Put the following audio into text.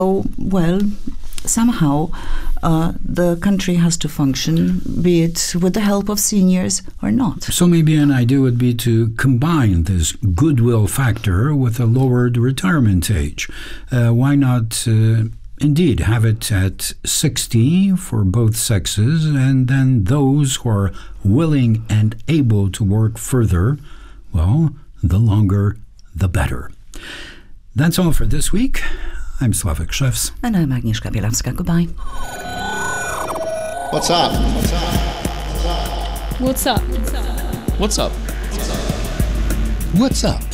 Oh, well, somehow the country has to function, be it with the help of seniors or not. So maybe an idea would be to combine this goodwill factor with a lowered retirement age. Why not indeed have it at 60 for both sexes, and then those who are willing and able to work further, well, the longer the better. That's all for this week. I'm Slavik Szewc. And I'm Agnieszka Bielawska. Goodbye. What's up? What's up? What's up? What's up?